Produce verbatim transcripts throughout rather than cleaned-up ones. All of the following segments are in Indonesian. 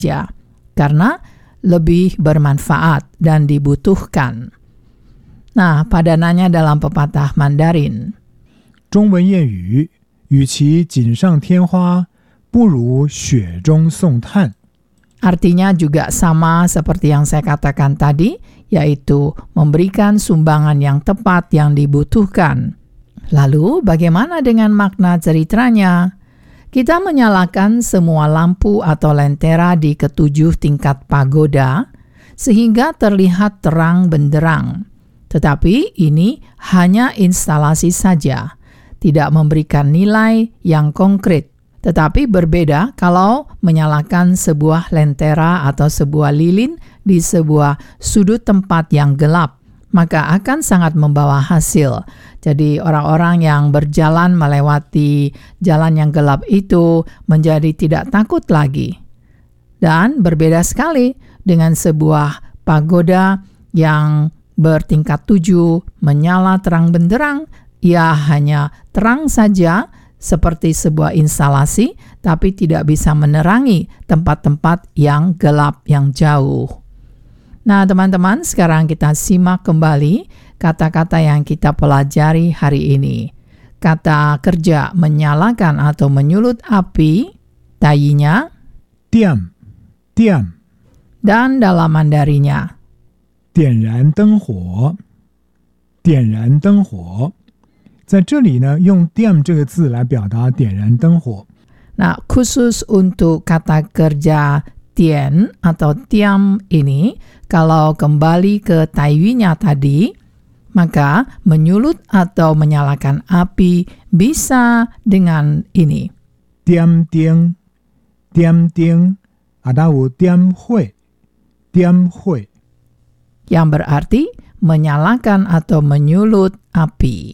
ya, karena lebih bermanfaat dan dibutuhkan. Nah, padanannya dalam pepatah Mandarin. 中文谚语，与其锦上添花，不如雪中送炭。 Artinya juga sama seperti yang saya katakan tadi, yaitu memberikan sumbangan yang tepat yang dibutuhkan. Lalu, bagaimana dengan makna ceritanya? Kita menyalakan semua lampu atau lentera di ketujuh tingkat pagoda, sehingga terlihat terang benderang. Tetapi ini hanya instalasi saja, tidak memberikan nilai yang konkret. Tetapi berbeda kalau menyalakan sebuah lentera atau sebuah lilin di sebuah sudut tempat yang gelap, maka akan sangat membawa hasil. Jadi orang-orang yang berjalan melewati jalan yang gelap itu menjadi tidak takut lagi. Dan berbeda sekali dengan sebuah pagoda yang bertingkat tujuh, menyala terang benderang, ia hanya terang saja seperti sebuah instalasi, tapi tidak bisa menerangi tempat-tempat yang gelap, yang jauh. Nah, teman-teman, sekarang kita simak kembali kata-kata yang kita pelajari hari ini. Kata kerja menyalakan atau menyulut api, tayinya, 点点 dan dalam Mandarinya, 点燃灯火，点燃灯火。在这里呢，用“点”这个字来表达点燃灯火。 Nah, khusus untuk kata kerja tian atau tiam ini, kalau kembali ke taiwinya tadi, maka menyulut atau menyalakan api bisa dengan ini. 点灯，点灯，atau 点火，点火。 Yang berarti menyalakan atau menyulut api.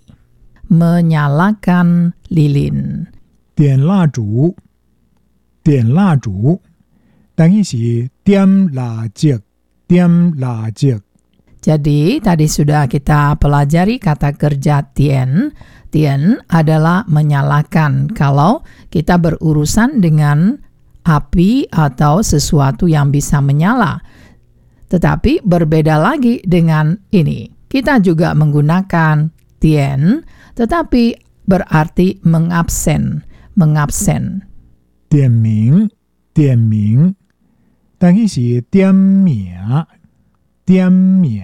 Menyalakan lilin. 点蜡烛，点蜡烛，等于是点蜡烛，点蜡烛。 Jadi tadi sudah kita pelajari kata kerja tian. Tian adalah menyalakan kalau kita berurusan dengan api atau sesuatu yang bisa menyala. Tetapi berbeda lagi dengan ini. Kita juga menggunakan tian, tetapi berarti mengabsen, mengabsen. 点名，点名，等于是点名，点名。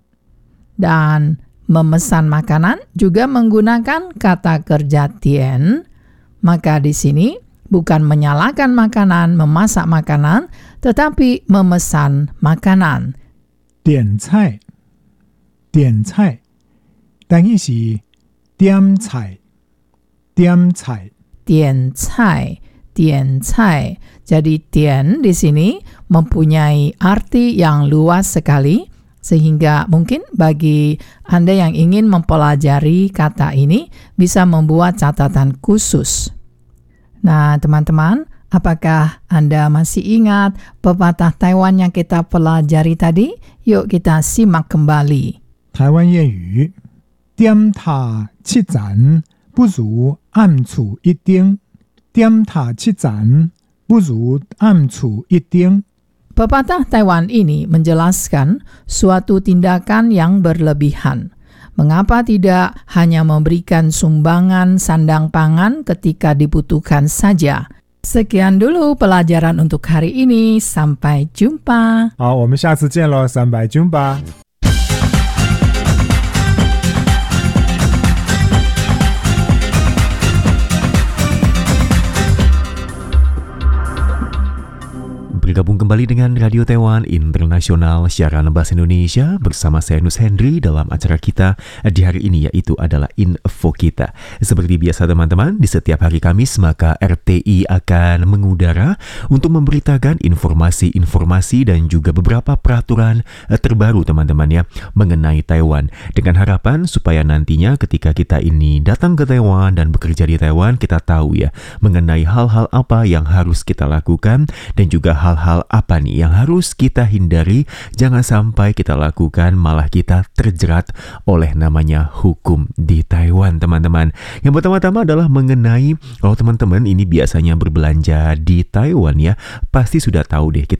Dan memesan makanan juga menggunakan kata kerja tian. Maka di sini bukan menyalakan makanan, memasak makanan, tetapi memesan makanan. 点菜，点菜，等于是点菜，点菜。 Tian cai, tian cai. Jadi tian di sini mempunyai arti yang luas sekali, sehingga mungkin bagi Anda yang ingin mempelajari kata ini bisa membuat catatan khusus. Nah, teman-teman, apakah Anda masih ingat pepatah Taiwan yang kita pelajari tadi? Yuk kita simak kembali. 台湾谚语：点塔七盏，不如暗处一灯。点塔七盏，不如暗处一灯。 Pepatah Taiwan ini menjelaskan suatu tindakan yang berlebihan. Mengapa tidak hanya memberikan sumbangan sandang pangan ketika dibutuhkan saja? Sekian dulu pelajaran untuk hari ini. Sampai jumpa. 好，我们下次见喽，三百军吧。 Bergabung kembali dengan Radio Taiwan Internasional siaran bahasa Indonesia bersama saya Nus Hendry dalam acara kita di hari ini, yaitu adalah Info Kita. Seperti biasa teman-teman, di setiap hari Kamis maka R T I akan mengudara untuk memberitakan informasi-informasi dan juga beberapa peraturan terbaru teman-teman ya mengenai Taiwan, dengan harapan supaya nantinya ketika kita ini datang ke Taiwan dan bekerja di Taiwan, kita tahu ya mengenai hal-hal apa yang harus kita lakukan dan juga hal hal-hal apa nih yang harus kita hindari, jangan sampai kita lakukan malah kita terjerat oleh namanya hukum di Taiwan, teman-teman. Yang pertama-tama adalah mengenai, kalau teman-teman ini biasanya berbelanja di Taiwan ya, pasti sudah tahu deh kita